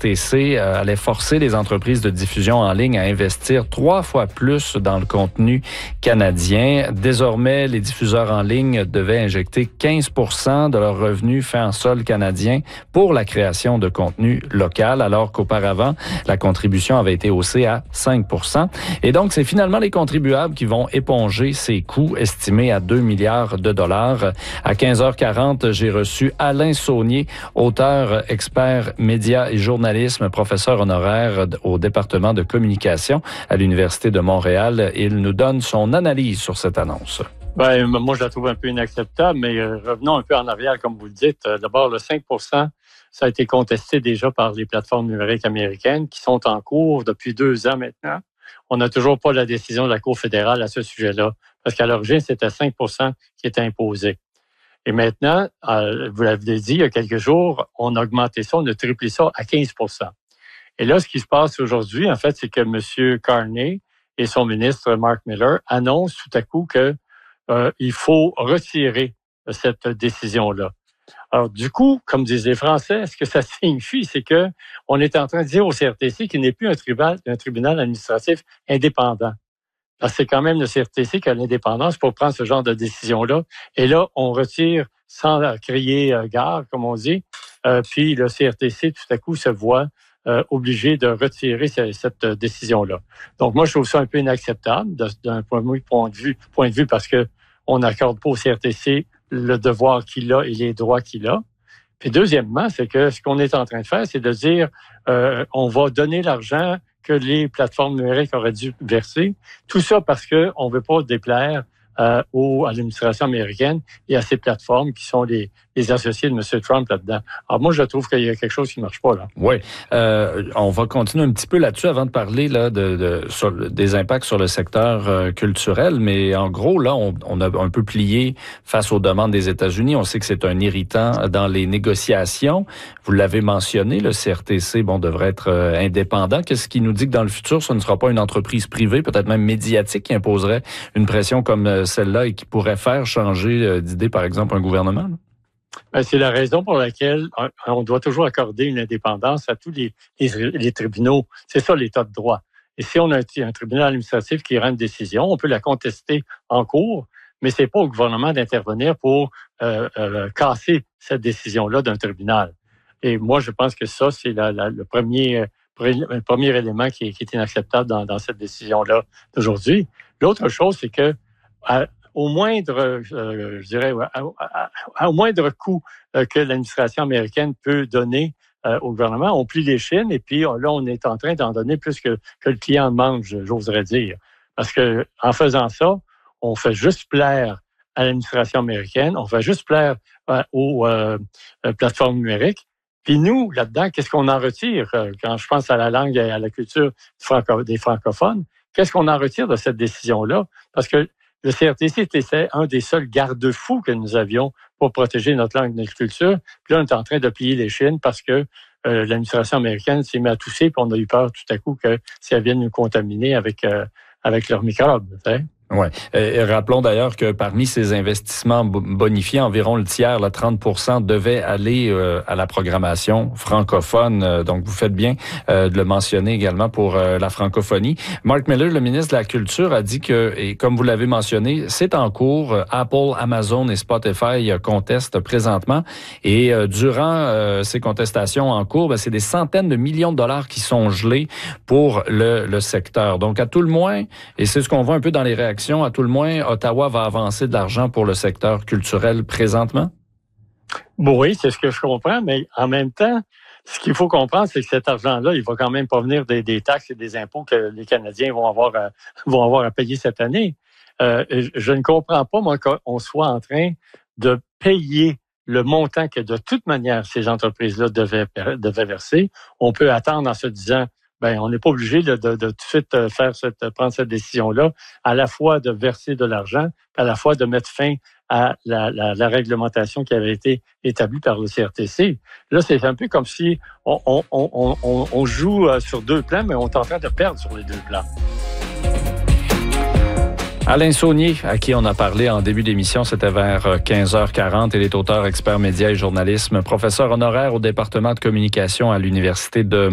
CRTC allait forcer les entreprises de diffusion en ligne à investir 3 fois plus dans le contenu canadien. Désormais, les diffuseurs en ligne devaient injecter 15 % de leurs revenus faits en sol canadien pour la création de contenu local, alors qu'auparavant, la contribution avait été haussée à 5 %. Et donc, c'est finalement les contribuables qui vont éponger ces coûts estimés à 2 milliards de dollars. À 15h40, j'ai reçu Alain Saunier, auteur, expert, médias et journalisme, professeur honoraire au département de communication à l'Université de Montréal. Il nous donne son analyse sur cette annonce. Ben, moi, je la trouve un peu inacceptable, mais revenons un peu en arrière, comme vous le dites. D'abord, le 5 % ça a été contesté déjà par les plateformes numériques américaines qui sont en cours depuis 2 ans maintenant. On n'a toujours pas la décision de la Cour fédérale à ce sujet-là, parce qu'à l'origine, c'était 5 % qui était imposé. Et maintenant, vous l'avez dit, il y a quelques jours, on a augmenté ça, on a triplé ça à 15 %. Et là, ce qui se passe aujourd'hui, en fait, c'est que M. Carney et son ministre Mark Miller annoncent tout à coup que il faut retirer cette décision-là. Alors, du coup, comme disent les Français, ce que ça signifie, c'est que on est en train de dire au CRTC qu'il n'est plus un tribunal administratif indépendant. Parce que c'est quand même le CRTC qui a l'indépendance pour prendre ce genre de décision-là. Et là, on retire sans crier gare, comme on dit. Puis le CRTC, tout à coup, se voit obligé de retirer cette décision-là. Donc, moi, je trouve ça un peu inacceptable d'un point de vue parce que on n'accorde pas au CRTC le devoir qu'il a et les droits qu'il a. Puis deuxièmement, c'est que ce qu'on est en train de faire, c'est de dire on va donner l'argent que les plateformes numériques auraient dû verser. Tout ça parce qu'on ne veut pas déplaire à l'administration américaine et à ces plateformes qui sont les associés de M. Trump là-dedans. Alors moi, je trouve qu'il y a quelque chose qui ne marche pas là. Oui. On va continuer un petit peu là-dessus avant de parler là, sur des impacts sur le secteur culturel. Mais en gros, là, on a un peu plié face aux demandes des États-Unis. On sait que c'est un irritant dans les négociations. Vous l'avez mentionné, le CRTC devrait être indépendant. Qu'est-ce qui nous dit que dans le futur, ce ne sera pas une entreprise privée, peut-être même médiatique, qui imposerait une pression comme celle-là et qui pourrait faire changer d'idée, par exemple, un gouvernement? Là? C'est la raison pour laquelle on doit toujours accorder une indépendance à tous les tribunaux. C'est ça, l'état de droit. Et si on a un tribunal administratif qui rend une décision, on peut la contester en cours, mais c'est pas au gouvernement d'intervenir pour casser cette décision-là d'un tribunal. Et moi, je pense que ça, c'est le premier élément qui est inacceptable dans cette décision-là d'aujourd'hui. L'autre chose, c'est que au moindre, au moindre coût que l'administration américaine peut donner au gouvernement, on plie les chaînes et puis là, on est en train d'en donner plus que le client demande, j'oserais dire. Parce que en faisant ça, on fait juste plaire à l'administration américaine, on fait juste plaire aux plateformes numériques. Puis nous, là-dedans, qu'est-ce qu'on en retire? Quand je pense à la langue et à la culture des francophones, qu'est-ce qu'on en retire de cette décision-là? Parce que le CRTC était un des seuls garde-fous que nous avions pour protéger notre langue et notre culture. Puis là, on est en train de plier les chaînes parce que l'administration américaine s'est mise à tousser, puis on a eu peur tout à coup que ça vienne nous contaminer avec leurs microbes. Ouais. Rappelons d'ailleurs que parmi ces investissements bonifiés, environ le tiers, 30 % devait aller à la programmation francophone. Donc, vous faites bien de le mentionner également pour la francophonie. Mark Miller, le ministre de la Culture, a dit que, et comme vous l'avez mentionné, c'est en cours. Apple, Amazon et Spotify contestent présentement. Et durant ces contestations en cours, c'est des centaines de millions de dollars qui sont gelés pour le secteur. Donc, à tout le moins, et c'est ce qu'on voit un peu dans les réactions, à tout le moins, Ottawa va avancer de l'argent pour le secteur culturel présentement? Oui, c'est ce que je comprends, mais en même temps, ce qu'il faut comprendre, c'est que cet argent-là, il va quand même pas venir des taxes et des impôts que les Canadiens vont avoir à payer cette année. Je ne comprends pas, moi, qu'on soit en train de payer le montant que, de toute manière, ces entreprises-là devaient verser. On peut attendre en se disant, on n'est pas obligé de tout de suite prendre cette décision-là, à la fois de verser de l'argent, à la fois de mettre fin à la réglementation qui avait été établie par le CRTC. Là, c'est un peu comme si on joue sur 2 plans, mais on est en train de perdre sur les 2 plans. Alain Saunier, à qui on a parlé en début d'émission, c'était vers 15h40. Il est auteur, expert médias et journalisme, professeur honoraire au département de communication à l'Université de